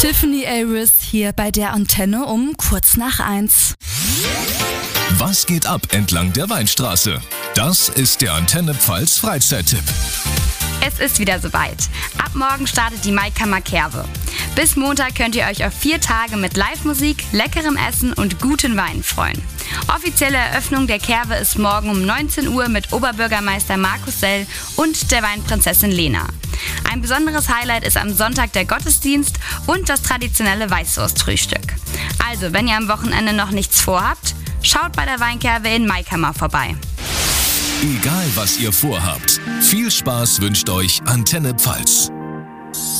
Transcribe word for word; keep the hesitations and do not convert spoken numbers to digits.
Tiffany Aris hier bei der Antenne um kurz nach eins. Was geht ab entlang der Weinstraße? Das ist der Antenne Pfalz Freizeittipp. Es ist wieder soweit. Ab morgen startet die Maikammer Kerwe. Bis Montag könnt ihr euch auf vier Tage mit Live-Musik, leckerem Essen und guten Weinen freuen. Offizielle Eröffnung der Kerwe ist morgen um neunzehn Uhr mit Oberbürgermeister Markus Sell und der Weinprinzessin Lena. Ein besonderes Highlight ist am Sonntag der Gottesdienst und das traditionelle Weißwurstfrühstück. Also, wenn ihr am Wochenende noch nichts vorhabt, schaut bei der Weinkerwe in Maikammer vorbei. Egal was ihr vorhabt, viel Spaß wünscht euch Antenne Pfalz.